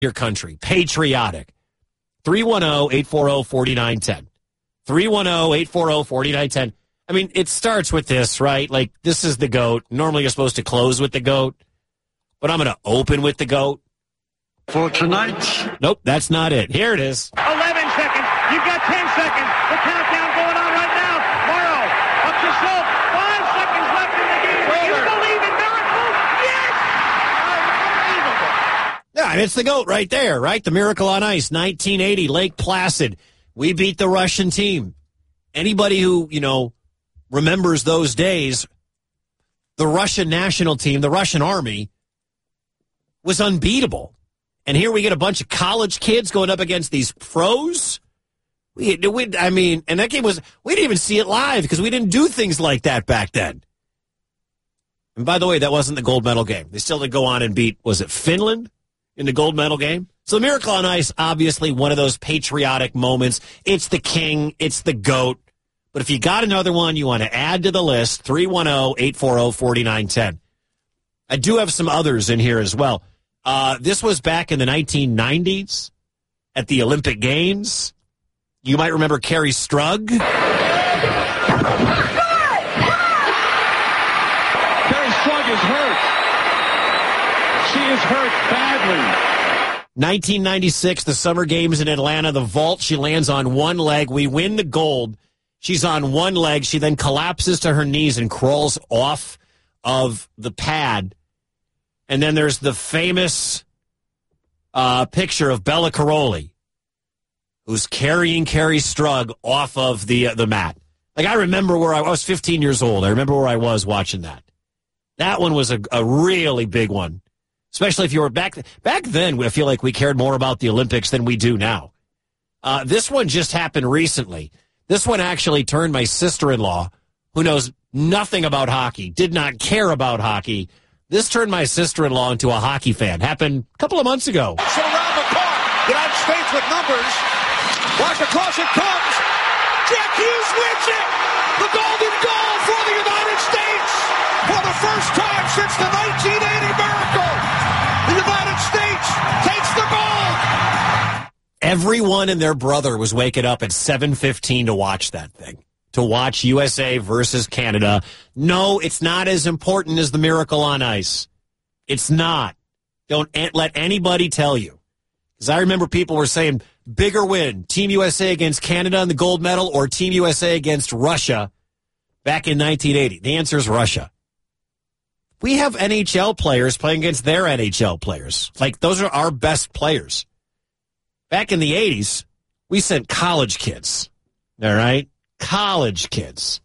your country, patriotic. 310-840-4910. 310-840-4910. I mean, it starts with this, right? Like, this is the GOAT. Normally you're supposed to close with the GOAT, but I'm going to open with the GOAT. For tonight. Nope, that's not it. Here it is. 11 seconds. You've got 10 seconds. The countdown going on right now. Morrow up to Schultz. 5 seconds left in the game. Do you believe in miracles? Yes! Unbelievable. Yeah, and it's the GOAT right there, right? The Miracle on Ice, 1980, Lake Placid. We beat the Russian team. Anybody who, remembers those days, the Russian national team, the Russian army, was unbeatable. And here we get a bunch of college kids going up against these pros. And that game we didn't even see it live because we didn't do things like that back then. And by the way, that wasn't the gold medal game. They still did go on and beat, was it Finland in the gold medal game? So the Miracle on Ice, obviously one of those patriotic moments. It's the king. It's the GOAT. But if you got another one you want to add to the list, 310-840-4910. I do have some others in here as well. This was back in the 1990s at the Olympic Games. You might remember Carrie Strug. Carrie Strug is hurt. She is hurt badly. 1996, the Summer Games in Atlanta, the vault, she lands on one leg. We win the gold. She's on one leg. She then collapses to her knees and crawls off of the pad. And then there's the famous picture of Bella Caroli, who's carrying Carrie Strug off of the mat. Like, I remember where I was 15 years old. I remember where I was watching that. That one was a really big one, especially if you were back then. I feel like we cared more about the Olympics than we do now. This one just happened recently. This one actually turned my sister-in-law, who knows nothing about hockey, did not care about hockey. This turned my sister-in-law into a hockey fan. Happened a couple of months ago. So around the park, United States with numbers. Walk across it comes. Jack Hughes wins it. The golden goal for the United States. For the first time since the 1980 miracle, the United States takes the gold. Everyone and their brother was waking up at 7:15 to watch that thing. To watch USA versus Canada. No, it's not as important as the Miracle on Ice. It's not. Don't let anybody tell you. Because I remember people were saying, bigger win, Team USA against Canada in the gold medal or Team USA against Russia back in 1980. The answer is Russia. We have NHL players playing against their NHL players. Like, those are our best players. Back in the 80s, we sent college kids. All right? College kids.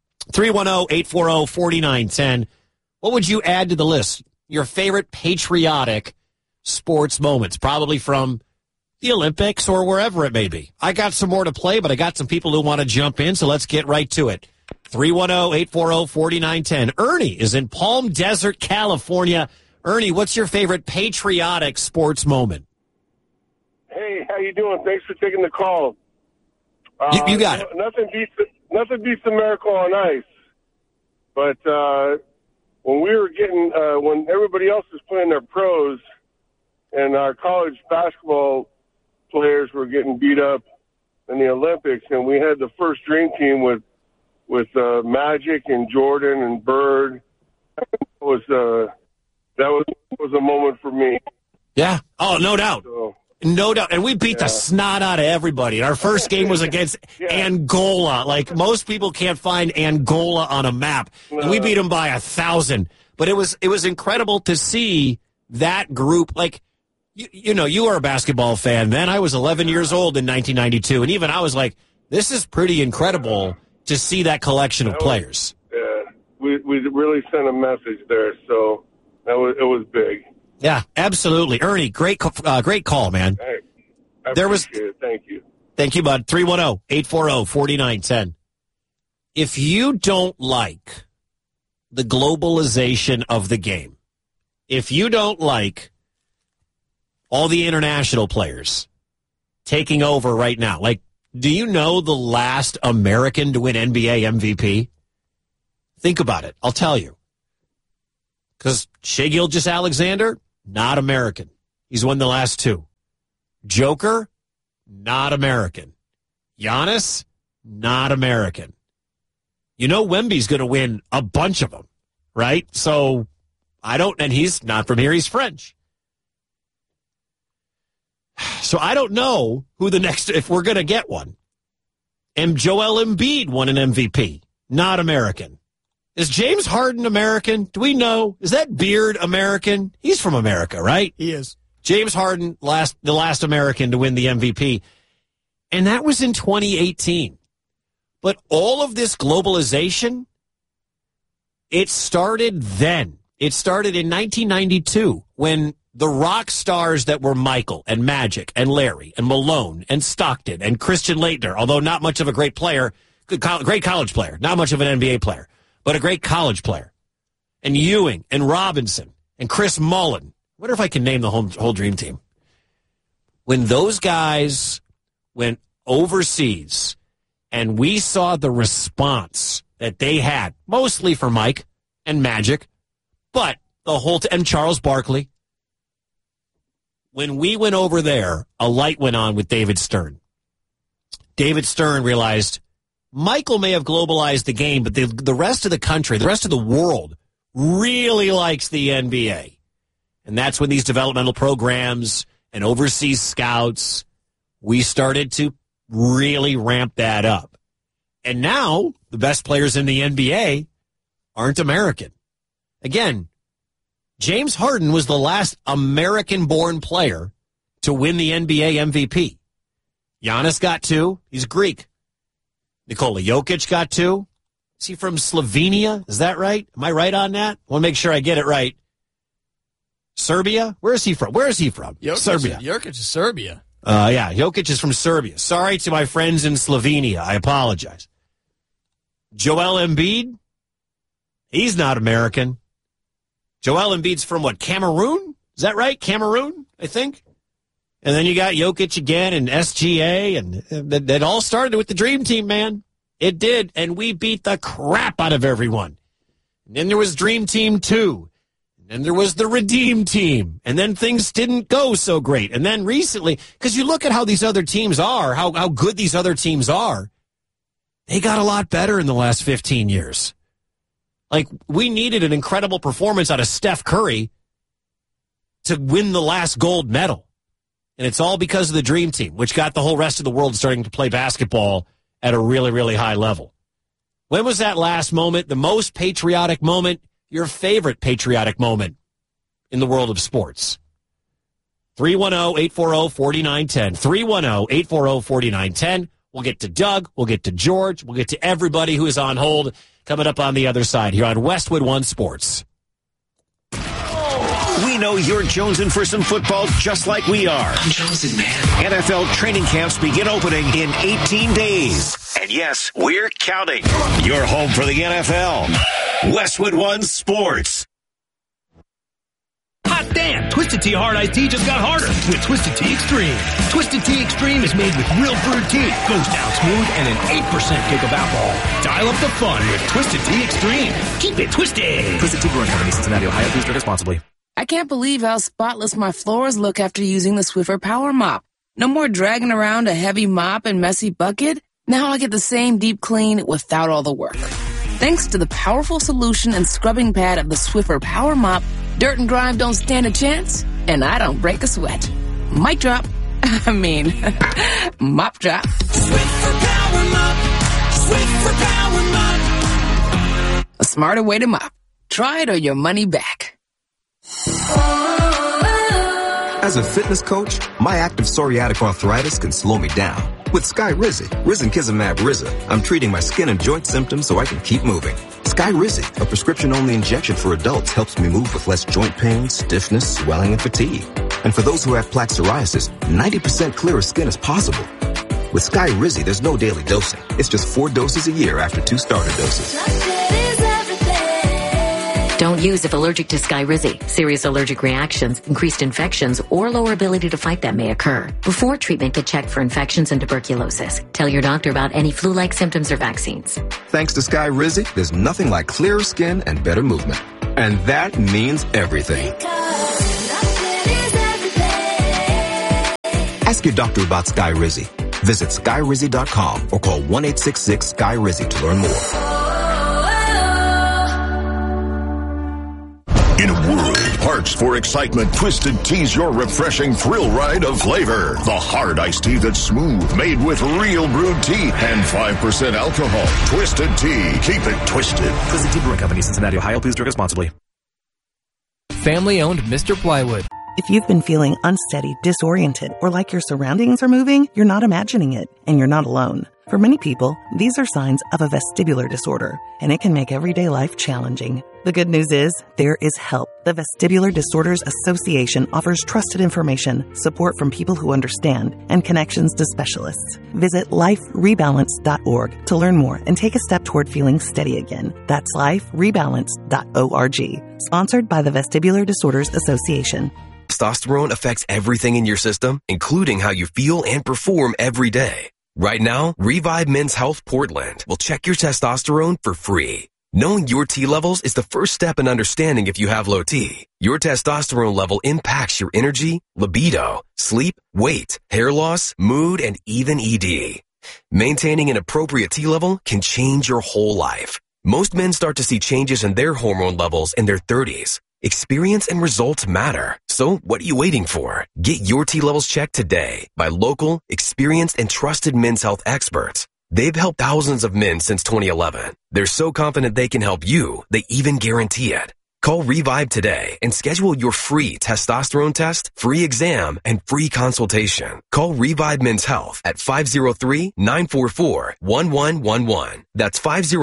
310-840-4910. What would you add to the list? Your favorite patriotic sports moments, probably from the Olympics or wherever it may be. I got some more to play, but I got some people who want to jump in, so let's get right to it. 310-840-4910. Ernie is in Palm Desert, California. Ernie, what's your favorite patriotic sports moment? Hey, how you doing? Thanks for taking the call. You got it. Nothing beats the Miracle on Ice. But when we were when everybody else was playing their pros, and our college basketball players were getting beat up in the Olympics, and we had the first dream team with Magic and Jordan and Bird, that was a moment for me. Yeah. Oh, no doubt. So, no doubt. And we beat the snot out of everybody. And our first game was against Angola. Like, most people can't find Angola on a map. And we beat them by 1,000. But it was incredible to see that group. Like, you were a basketball fan then. I was 11 years old in 1992. And even I was like, this is pretty incredible to see that collection of players. We really sent a message there. So it was big. Yeah, absolutely. Ernie, great call, man. Hey, I appreciate it. Thank you. Thank you, bud. 310-840-4910. If you don't like the globalization of the game, if you don't like all the international players taking over right now, like, do you know the last American to win NBA MVP? Think about it. I'll tell you. Because Shai Gilgeous-Alexander, not American. He's won the last 2. Joker, not American. Giannis, not American. You know Wemby's going to win a bunch of them, right? So and he's not from here, he's French. So I don't know who the next, if we're going to get one. And Joel Embiid won an MVP, not American. Is James Harden American? Do we know? Is that beard American? He's from America, right? He is. James Harden, the last American to win the MVP. And that was in 2018. But all of this globalization, it started then. It started in 1992 when the rock stars that were Michael and Magic and Larry and Malone and Stockton and Christian Laettner, although not much of a great player, great college player, not much of an NBA player, but a great college player, and Ewing and Robinson and Chris Mullin. I wonder if I can name the whole dream team. When those guys went overseas and we saw the response that they had, mostly for Mike and Magic, but the whole and Charles Barkley. When we went over there, a light went on with David Stern. David Stern realized Michael may have globalized the game, but the rest of the country, the rest of the world, really likes the NBA. And that's when these developmental programs and overseas scouts, we started to really ramp that up. And now the best players in the NBA aren't American. Again, James Harden was the last American-born player to win the NBA MVP. Giannis got 2. He's Greek. Nikola Jokic got 2. Is he from Slovenia? Is that right? Am I right on that? I want to make sure I get it right. Serbia? Where is he from? Jokic, Serbia. Jokic is Serbia. Yeah, Jokic is from Serbia. Sorry to my friends in Slovenia. I apologize. Joel Embiid? He's not American. Joel Embiid's from what, Cameroon? Is that right? Cameroon, I think. And then you got Jokic again and SGA, and that all started with the Dream Team, man. It did, and we beat the crap out of everyone. And then there was Dream Team 2. And then there was the Redeem Team. And then things didn't go so great. And then recently, because you look at how these other teams are, how good these other teams are, they got a lot better in the last 15 years. Like, we needed an incredible performance out of Steph Curry to win the last gold medal. And it's all because of the Dream Team, which got the whole rest of the world starting to play basketball at a really, really high level. When was that last moment, the most patriotic moment, your favorite patriotic moment in the world of sports? 310-840-4910. 310-840-4910. We'll get to Doug. We'll get to George. We'll get to everybody who is on hold coming up on the other side here on Westwood One Sports. We know you're jonesing for some football just like we are. I'm jonesing, man. NFL training camps begin opening in 18 days. And yes, we're counting. You're home for the NFL. Westwood One Sports. Hot damn! Twisted Tea Hard Iced Tea just got harder with Twisted Tea Extreme. Twisted Tea Extreme is made with real brewed tea, goes down smooth, and an 8% kick of alcohol. Dial up the fun with Twisted Tea Extreme. Keep it twisted. Twisted Tea Brewing Company, Cincinnati, Ohio. Please drink responsibly. I can't believe how spotless my floors look after using the Swiffer Power Mop. No more dragging around a heavy mop and messy bucket. Now I get the same deep clean without all the work. Thanks to the powerful solution and scrubbing pad of the Swiffer Power Mop, dirt and grime don't stand a chance, and I don't break a sweat. Mic drop. Mop drop. Swiffer Power Mop. Swiffer Power Mop. A smarter way to mop. Try it or your money back. As a fitness coach, my active psoriatic arthritis can slow me down. With Skyrizi, Risankizumab Riza, I'm treating my skin and joint symptoms so I can keep moving. Skyrizi, a prescription-only injection for adults, helps me move with less joint pain, stiffness, swelling, and fatigue. And for those who have plaque psoriasis, 90% clearer skin is possible. With Skyrizi, there's no daily dosing. It's just 4 doses a year after 2 starter doses. Don't use if allergic to Skyrizi. Serious allergic reactions, increased infections, or lower ability to fight them may occur. Before treatment, get checked for infections and tuberculosis. Tell your doctor about any flu-like symptoms or vaccines. Thanks to Skyrizi, there's nothing like clearer skin and better movement. And that means everything. Ask your doctor about Skyrizi. Visit Skyrizi.com or call 1-866-SKY-RIZZI to learn more. In a world parched for excitement, Twisted Tea's your refreshing thrill ride of flavor. The hard iced tea that's smooth, made with real brewed tea and 5% alcohol. Twisted Tea. Keep it twisted. Twisted Tea Brewing Company, Cincinnati, Ohio. Please drink responsibly. Family-owned Mr. Plywood. If you've been feeling unsteady, disoriented, or like your surroundings are moving, you're not imagining it, and you're not alone. For many people, these are signs of a vestibular disorder, and it can make everyday life challenging. The good news is, there is help. The Vestibular Disorders Association offers trusted information, support from people who understand, and connections to specialists. Visit liferebalance.org to learn more and take a step toward feeling steady again. That's liferebalance.org. Sponsored by the Vestibular Disorders Association. Testosterone affects everything in your system, including how you feel and perform every day. Right now, Revive Men's Health Portland will check your testosterone for free. Knowing your T levels is the first step in understanding if you have low T. Your testosterone level impacts your energy, libido, sleep, weight, hair loss, mood, and even ED. Maintaining an appropriate T level can change your whole life. Most men start to see changes in their hormone levels in their 30s. Experience and results matter. So what are you waiting for? Get your T levels checked today by local, experienced, and trusted men's health experts. They've helped thousands of men since 2011. They're so confident they can help you, they even guarantee it. Call Revive today and schedule your free testosterone test, free exam, and free consultation. Call Revive Men's Health at 503-944-1111. That's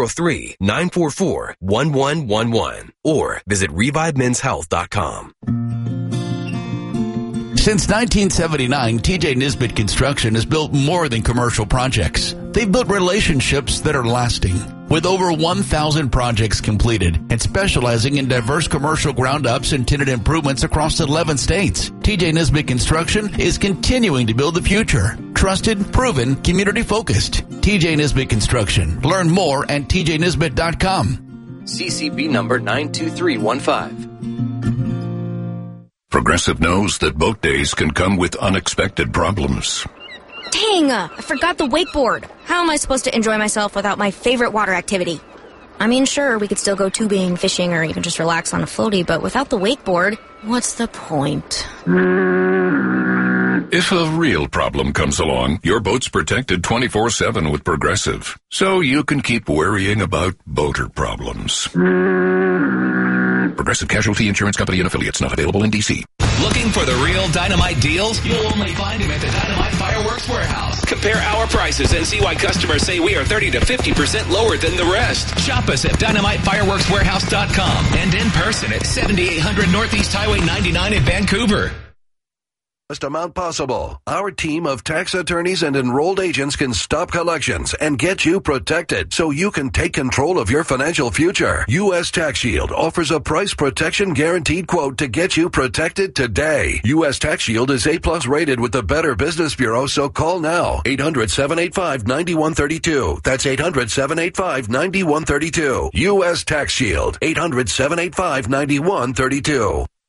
503-944-1111. Or visit ReviveMen'sHealth.com. Since 1979, TJ Nisbet Construction has built more than commercial projects. They've built relationships that are lasting. With over 1,000 projects completed and specializing in diverse commercial ground-ups and tenant improvements across 11 states, TJ Nisbet Construction is continuing to build the future. Trusted, proven, community-focused. TJ Nisbet Construction. Learn more at tjnisbet.com. CCB number 92315. Progressive knows that boat days can come with unexpected problems. Dang, I forgot the wakeboard. How am I supposed to enjoy myself without my favorite water activity? I mean, sure, we could still go tubing, fishing, or even just relax on a floaty, but without the wakeboard, what's the point? If a real problem comes along, your boat's protected 24/7 with Progressive, so you can keep worrying about boater problems. Progressive Casualty Insurance Company and Affiliates, not available in D.C. Looking for the real Dynamite deals? You'll only find them at the Dynamite Fireworks Warehouse. Compare our prices and see why customers say we are 30 to 50% lower than the rest. Shop us at DynamiteFireworksWarehouse.com and in person at 7800 Northeast Highway 99 in Vancouver. Amount possible. Our team of tax attorneys and enrolled agents can stop collections and get you protected so you can take control of your financial future. U.S. Tax Shield offers a price protection guaranteed quote to get you protected today. U.S. Tax Shield is A+ rated with the Better Business Bureau, so call now. 800-785-9132. That's 800-785-9132. U.S. Tax Shield. 800-785-9132.